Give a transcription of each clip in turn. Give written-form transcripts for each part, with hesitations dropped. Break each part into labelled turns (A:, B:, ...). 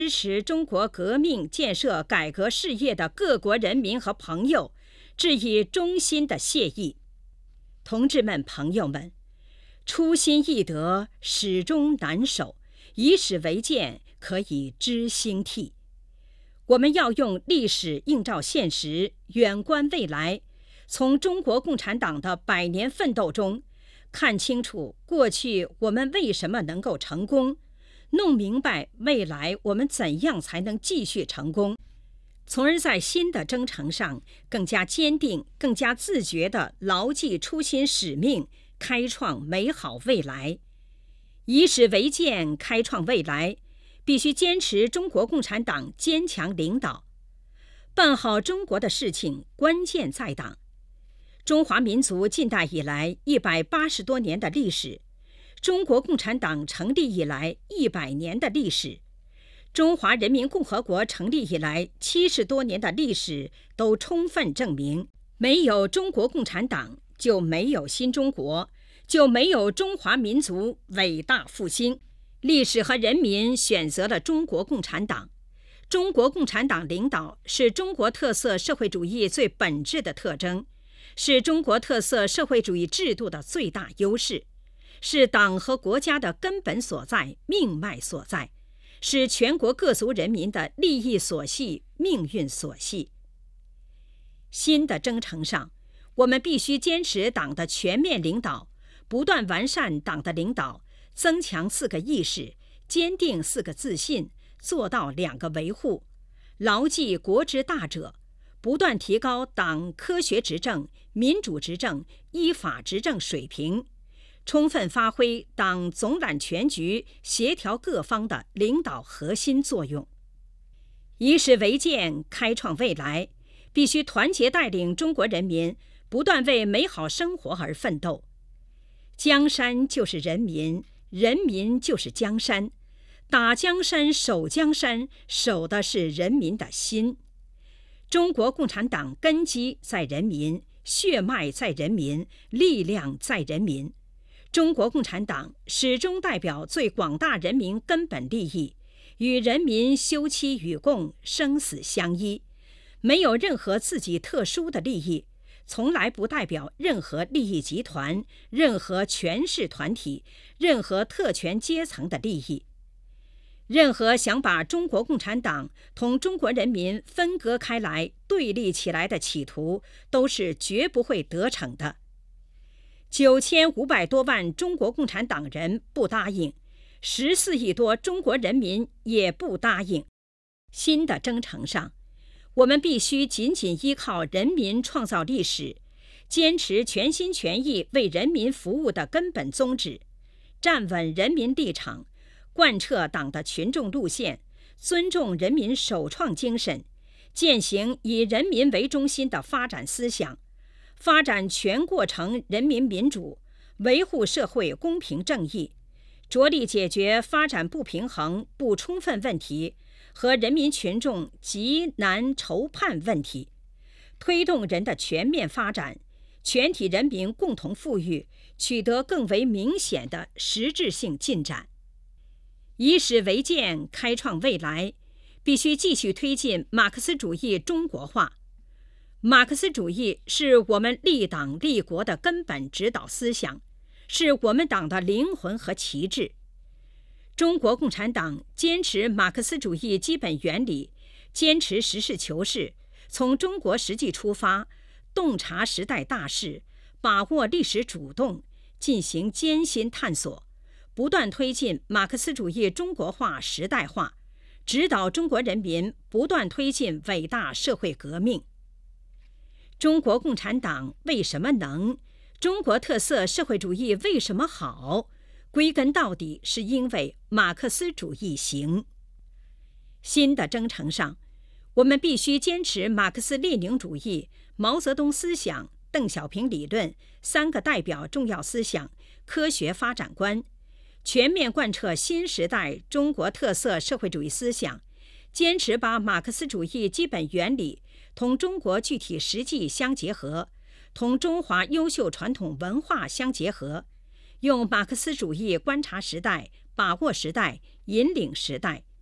A: 支持中国革命建设改革事业的各国人民和朋友致以衷心的谢意。同志们、朋友们，初心易得，始终难守，以史为鉴，可以知兴替。我们要用历史映照现实，远观未来，从中国共产党的100年奋斗中看清楚过去我们为什么能够成功，弄明白未来我们怎样才能继续成功，从而在新的征程上更加坚定、更加自觉地牢记初心使命，开创美好未来。以史为鉴，开创未来，必须坚持中国共产党坚强领导。办好中国的事情，关键在党。中华民族近代以来180多年的历史，中国共产党成立以来100年的历史，中华人民共和国成立以来70多年的历史，都充分证明，没有中国共产党，就没有新中国，就没有中华民族伟大复兴。历史和人民选择了中国共产党。中国共产党领导是中国特色社会主义最本质的特征，是中国特色社会主义制度的最大优势，是党和国家的根本所在、命脉所在，是全国各族人民的利益所系、命运所系。新的征程上，我们必须坚持党的全面领导，不断完善党的领导，增强4个意识，坚定4个自信，做到2个维护，牢记国之大者，不断提高党科学执政、民主执政、依法执政水平，充分发挥党总揽全局、协调各方的领导核心作用。以史为鉴，开创未来，必须团结带领中国人民不断为美好生活而奋斗。江山就是人民，人民就是江山，打江山、守江山，守的是人民的心。中国共产党根基在人民，血脉在人民，力量在人民。中国共产党始终代表最广大人民根本利益，与人民休戚与共，生死相依，没有任何自己特殊的利益，从来不代表任何利益集团、任何权势团体、任何特权阶层的利益。任何想把中国共产党同中国人民分割开来、对立起来的企图，都是绝不会得逞的。9500多万中国共产党人不答应，14亿多中国人民也不答应。新的征程上，我们必须紧紧依靠人民创造历史，坚持全心全意为人民服务的根本宗旨，站稳人民立场，贯彻党的群众路线，尊重人民首创精神，践行以人民为中心的发展思想，发展全过程人民民主，维护社会公平正义，着力解决发展不平衡不充分问题和人民群众急难愁盼问题，推动人的全面发展，全体人民共同富裕取得更为明显的实质性进展。以史为鉴，开创未来，必须继续推进马克思主义中国化。马克思主义是我们立党立国的根本指导思想，是我们党的灵魂和旗帜。中国共产党坚持马克思主义基本原理，坚持实事求是，从中国实际出发，洞察时代大势，把握历史主动，进行艰辛探索，不断推进马克思主义中国化时代化，指导中国人民不断推进伟大社会革命。中国共产党为什么能？中国特色社会主义为什么好？归根到底是因为马克思主义行。新的征程上，我们必须坚持马克思列宁主义、毛泽东思想、邓小平理论3个代表重要思想科学发展观，全面贯彻新时代中国特色社会主义思想，坚持把马克思主义基本原理同中国具体实际相结合，同中华优秀传统文化相结合，用马克思主义观察时代、把握时代、引领时代，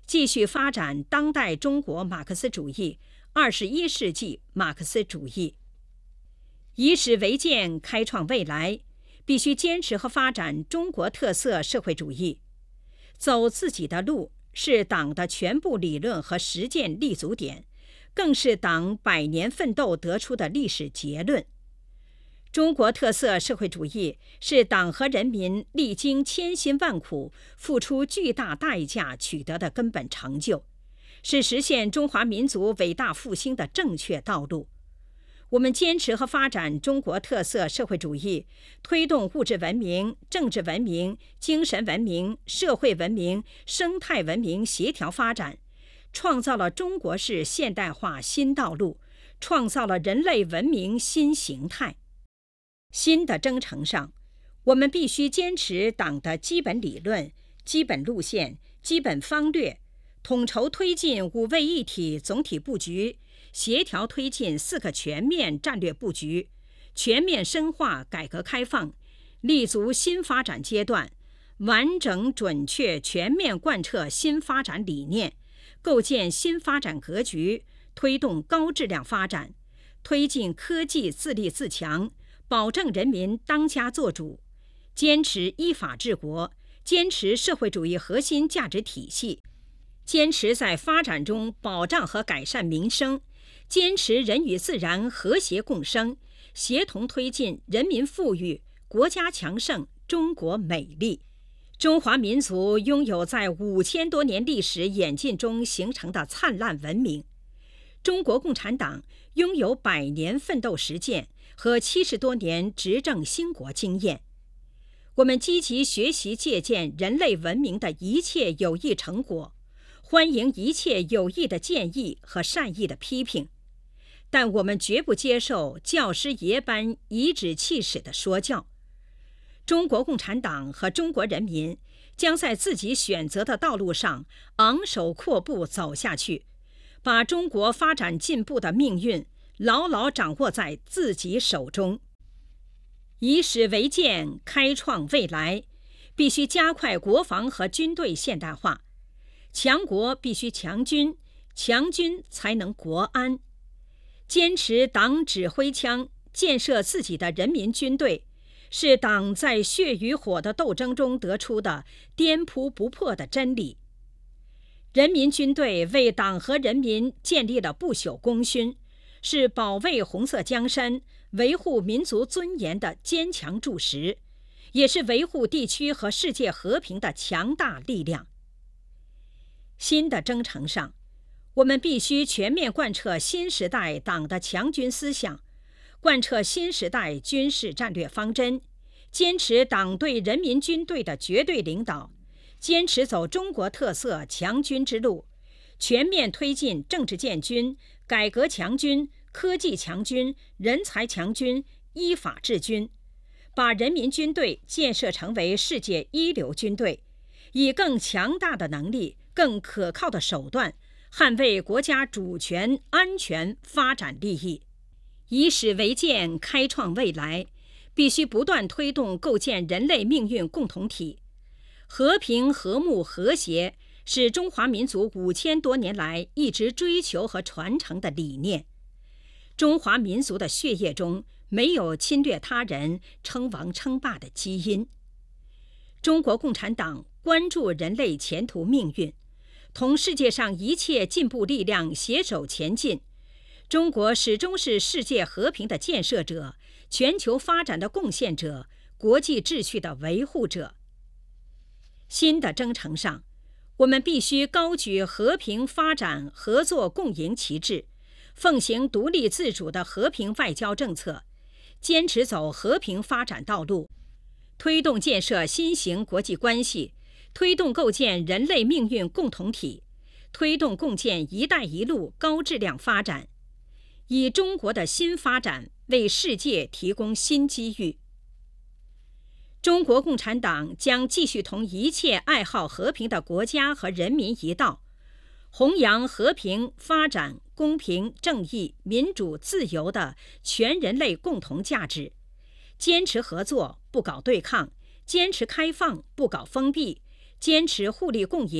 A: 继续发展当代中国马克思主义、21世纪马克思主义。以史为鉴，开创未来，必须坚持和发展中国特色社会主义。走自己的路是党的全部理论和实践立足点，更是党100年奋斗得出的历史结论。中国特色社会主义是党和人民历经千辛万苦、付出巨大代价取得的根本成就，是实现中华民族伟大复兴的正确道路。我们坚持和发展中国特色社会主义，推动物质文明、政治文明、精神文明、社会文明、生态文明协调发展，创造了中国式现代化新道路，创造了人类文明新形态。新的征程上，我们必须坚持党的基本理论、基本路线、基本方略，统筹推进5位一体总体布局，协调推进4个全面战略布局，全面深化改革开放，立足新发展阶段，完整准确全面贯彻新发展理念，构建新发展格局，推动高质量发展，推进科技自立自强，保证人民当家作主，坚持依法治国，坚持社会主义核心价值体系，坚持在发展中保障和改善民生，坚持人与自然和谐共生，协同推进人民富裕、国家强盛、中国美丽。中华民族拥有在5000多年历史演进中形成的灿烂文明，中国共产党拥有100年奋斗实践和70多年执政兴国经验。我们积极学习借鉴人类文明的一切有益成果，欢迎一切有益的建议和善意的批评，但我们绝不接受教师爷般颐指气使的说教。中国共产党和中国人民将在自己选择的道路上昂首阔步走下去，把中国发展进步的命运牢牢掌握在自己手中。以史为鉴，开创未来，必须加快国防和军队现代化。强国必须强军，强军才能国安。坚持党指挥枪，建设自己的人民军队，是党在血与火的斗争中得出的颠扑不破的真理。人民军队为党和人民建立了不朽功勋，是保卫红色江山、维护民族尊严的坚强柱石，也是维护地区和世界和平的强大力量。新的征程上，我们必须全面贯彻新时代党的强军思想，贯彻新时代军事战略方针，坚持党对人民军队的绝对领导，坚持走中国特色强军之路，全面推进政治建军、改革强军、科技强军、人才强军、依法治军，把人民军队建设成为世界一流军队，以更强大的能力、更可靠的手段捍卫国家主权、安全、发展利益。以史为鉴，开创未来，必须不断推动构建人类命运共同体。和平、和睦、和谐是中华民族5000多年来一直追求和传承的理念。中华民族的血液中没有侵略他人、称王称霸的基因。中国共产党关注人类前途命运，同世界上一切进步力量携手前进。中国始终是世界和平的建设者、全球发展的贡献者、国际秩序的维护者。新的征程上，我们必须高举和平发展、合作共赢旗帜，奉行独立自主的和平外交政策，坚持走和平发展道路，推动建设新型国际关系，推动构建人类命运共同体，推动共建“一带一路”高质量发展，以中国的新发展为世界提供新机遇。中国共产党将继续同一切爱好和平的国家和人民一道，弘扬和平、发展、公平、正义、民主、自由的全人类共同价值，坚持合作，不搞对抗；坚持开放，不搞封闭；坚持互利共赢，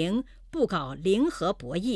A: 不搞零和博弈。